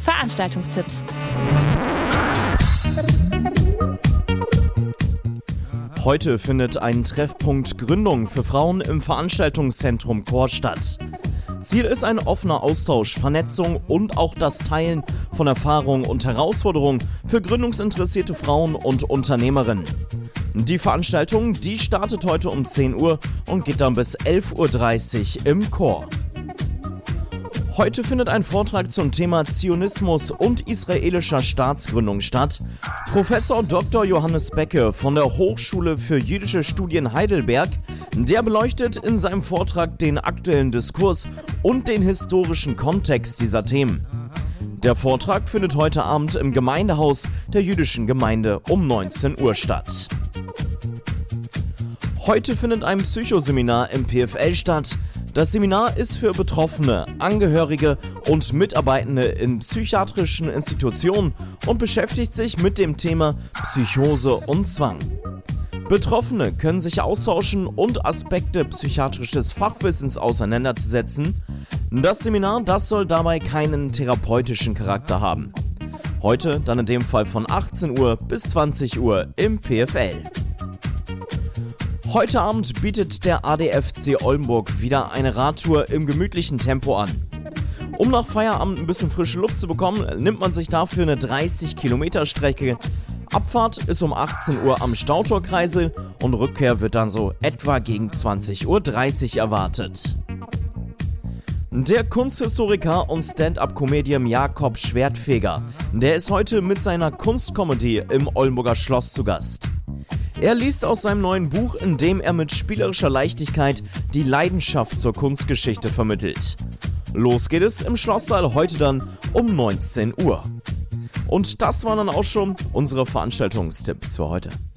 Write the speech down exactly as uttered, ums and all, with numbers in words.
Veranstaltungstipps. Heute findet ein Treffpunkt Gründung für Frauen im Veranstaltungszentrum Chor statt. Ziel ist ein offener Austausch, Vernetzung und auch das Teilen von Erfahrungen und Herausforderungen für gründungsinteressierte Frauen und Unternehmerinnen. Die Veranstaltung, die startet heute um zehn Uhr und geht dann bis elf Uhr dreißig im Chor. Heute findet ein Vortrag zum Thema Zionismus und israelischer Staatsgründung statt. Professor Doktor Johannes Becke von der Hochschule für jüdische Studien Heidelberg, der beleuchtet in seinem Vortrag den aktuellen Diskurs und den historischen Kontext dieser Themen. Der Vortrag findet heute Abend im Gemeindehaus der jüdischen Gemeinde um neunzehn Uhr statt. Heute findet ein Psychoseminar im P F L statt. Das Seminar ist für Betroffene, Angehörige und Mitarbeitende in psychiatrischen Institutionen und beschäftigt sich mit dem Thema Psychose und Zwang. Betroffene können sich austauschen und Aspekte psychiatrisches Fachwissens auseinandersetzen. Das Seminar, das soll dabei keinen therapeutischen Charakter haben. Heute dann in dem Fall von achtzehn Uhr bis zwanzig Uhr im P F L. Heute Abend bietet der A D F C Oldenburg wieder eine Radtour im gemütlichen Tempo an. Um nach Feierabend ein bisschen frische Luft zu bekommen, nimmt man sich dafür eine dreißig Kilometer Strecke. Abfahrt ist um achtzehn Uhr am Stautorkreisel und Rückkehr wird dann so etwa gegen zwanzig Uhr dreißig erwartet. Der Kunsthistoriker und Stand-up-Comedian Jakob Schwertfeger, der ist heute mit seiner Kunstkomödie im Oldenburger Schloss zu Gast. Er liest aus seinem neuen Buch, in dem er mit spielerischer Leichtigkeit die Leidenschaft zur Kunstgeschichte vermittelt. Los geht es im Schlosssaal heute dann um neunzehn Uhr. Und das waren dann auch schon unsere Veranstaltungstipps für heute.